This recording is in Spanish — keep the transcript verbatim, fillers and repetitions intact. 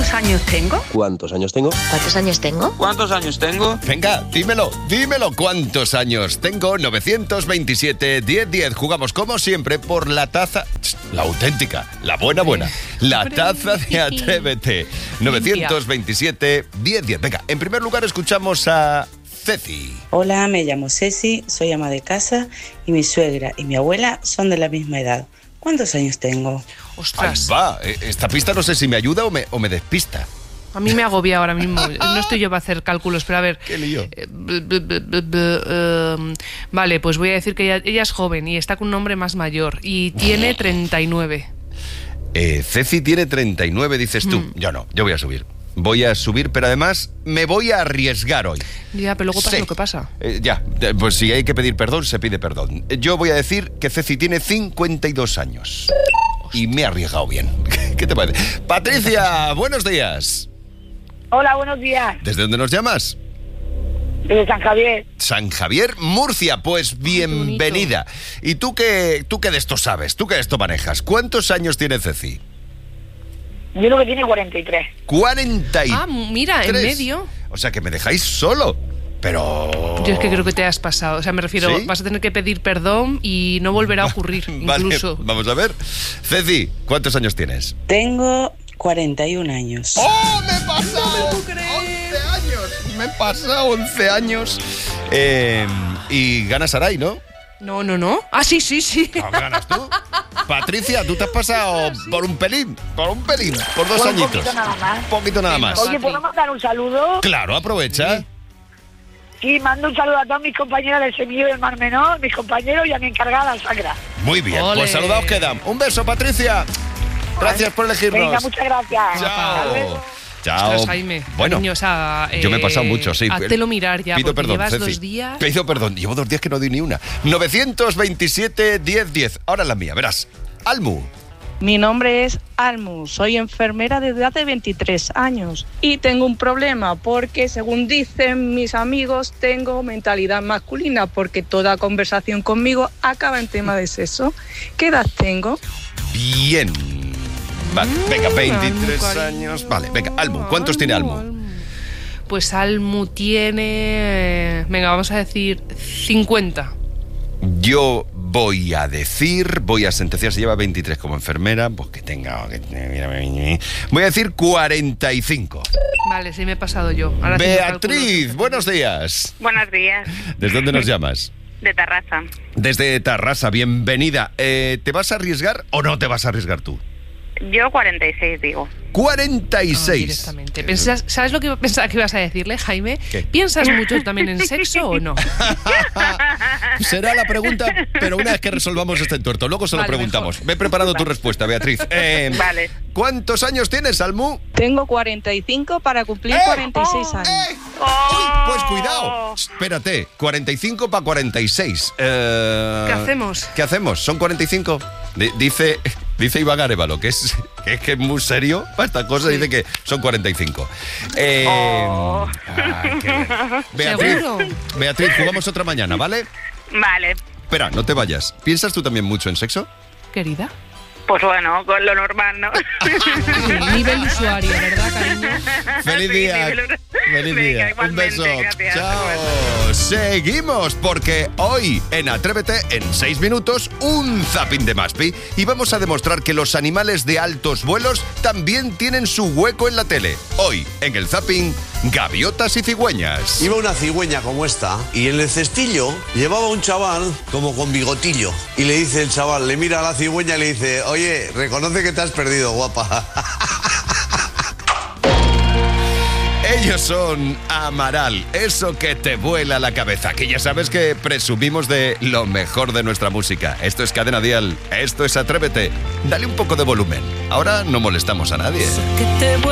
¿Cuántos años tengo? ¿Cuántos años tengo? ¿Cuántos años tengo? ¿Cuántos años tengo? Venga, dímelo, dímelo. ¿Cuántos años tengo? novecientos veintisiete, diez diez. Jugamos como siempre por la taza, la auténtica, la buena buena. La taza de Atrévete. novecientos veintisiete, diez diez. Venga, en primer lugar escuchamos a Ceci. Hola, me llamo Ceci, soy ama de casa y mi suegra y mi abuela son de la misma edad. ¿Cuántos años tengo? Ostras. Ahí va, esta pista no sé si me ayuda o me, o me despista. A mí me agobia ahora mismo. No estoy yo para hacer cálculos, pero a ver. ¿Qué lío? Eh, b- b- b- b- b- eh, vale, pues voy a decir que ella, ella es joven y está con un hombre más mayor y tiene treinta y nueve. Eh, Ceci tiene treinta y nueve, dices tú. Mm. Yo no, yo voy a subir. Voy a subir, pero además me voy a arriesgar hoy. Ya, pero luego pasa Sí. lo que pasa. Eh, ya, eh, pues si hay que pedir perdón, se pide perdón. Eh, Yo voy a decir que Ceci tiene cincuenta y dos años. Y me he arriesgado bien. ¿Qué te parece? Patricia, buenos días. Hola, buenos días. ¿Desde dónde nos llamas? Desde San Javier. San Javier, Murcia. Pues bienvenida. ¿Y tú qué, tú qué de esto sabes? ¿Tú qué de esto manejas? ¿Cuántos años tiene Ceci? Yo creo que tiene cuarenta y tres. cuarenta y tres. Ah, mira, en medio. O sea, que me dejáis solo. Pero... Yo es que creo que te has pasado. O sea, me refiero, ¿Sí? vas a tener que pedir perdón y no volverá a ocurrir, Vale, incluso. vamos a ver. Ceci, ¿cuántos años tienes? Tengo cuarenta y un años. ¡Oh, me he pasado! once años. Me he pasado once años. Eh, y ganas Aray, ¿no? No, no, no. Ah, sí, sí, sí. ¿No ganas tú? Patricia, tú te has pasado por un pelín, por un pelín, por dos Por un añitos. poquito nada más. Un poquito nada más. Oye, ¿puedo mandar un saludo? Claro, aprovecha. Sí, mando un saludo a todos mis compañeros del Semillo del Mar Menor, mis compañeros y a mi encargada, Sandra. Muy bien, Ole. pues saludaos quedan. Un beso, Patricia. Gracias por elegirnos. Venga, muchas gracias. Hasta Chao. luego. Chao. Ostras, Jaime. Bueno, Cariño, o sea, yo me he eh, pasado mucho, sí. háztelo mirar ya, Pido porque perdón, llevas Ceci. dos días. Pido perdón, llevo dos días que no doy ni una. novecientos veintisiete, diez diez. Ahora la mía, verás. Almu. Mi nombre es Almu, soy enfermera desde hace veintitrés años y tengo un problema porque, según dicen mis amigos, tengo mentalidad masculina porque toda conversación conmigo acaba en tema de sexo. ¿Qué edad tengo? Bien. Vale, venga, veintitrés Almu, cariño. años. Vale, venga, Almu. ¿Cuántos tiene Almu? Pues Almu tiene... Venga, vamos a decir cincuenta. Yo voy a decir, voy a sentenciar, si lleva veintitrés como enfermera, pues que tenga... que- Voy a decir cuarenta y cinco. Vale, sí me he pasado yo. Ahora haciendo Beatriz, cálculos. buenos días. Buenos días, ¿Desde dónde nos llamas? de Tarrasa. Desde Tarrasa, bienvenida. Eh, ¿Te vas a arriesgar o no te vas a arriesgar tú? Yo cuarenta y seis digo. cuarenta y Ah, seis. directamente. ¿Pensas- ¿Sabes lo que pensaba que ibas a decirle, Jaime? ¿Qué? ¿Piensas mucho también en sexo o no? Será la pregunta, pero una vez que resolvamos este entuerto, luego se lo Vale, preguntamos. mejor. Ve preparando tu respuesta, Beatriz. Eh, Vale. ¿Cuántos años tienes, Almu? Tengo cuarenta y cinco para cumplir ¡Eh! cuarenta y seis años. ¡Eh! Uy, pues cuidado. Espérate, cuarenta y cinco para cuarenta y seis. Eh, ¿Qué hacemos? ¿Qué hacemos? ¿Son cuarenta y cinco? D- dice, dice Iván Arévalo, que es, que es que es muy serio para esta cosa, dice que son cuarenta y cinco. Eh, Oh. ay, qué bien. Beatriz, ¿Seguro? Beatriz, jugamos otra mañana, ¿vale? Vale, Espera, no te vayas. ¿Piensas tú también mucho en sexo? Querida. pues bueno, con lo normal, ¿no? Nivel usuario, ¿verdad, cariño? ¡Feliz Sí, día! nivel- ¡Feliz Venga, día! Un igualmente, beso. gracias. ¡Chao! Seguimos, porque hoy en Atrévete, en seis minutos, un zapping de Maspi. Y vamos a demostrar que los animales de altos vuelos también tienen su hueco en la tele. Hoy, en el zapping, gaviotas y cigüeñas. Iba una cigüeña como esta y en el cestillo llevaba un chaval como con bigotillo. Y le dice el chaval, le mira a la cigüeña y le dice, oye, reconoce que te has perdido, guapa. Ellos son Amaral, eso que te vuela la cabeza, que ya sabes que presumimos de lo mejor de nuestra música. Esto es Cadena Dial, esto es Atrévete. Dale un poco de volumen. Ahora no molestamos a nadie. Que te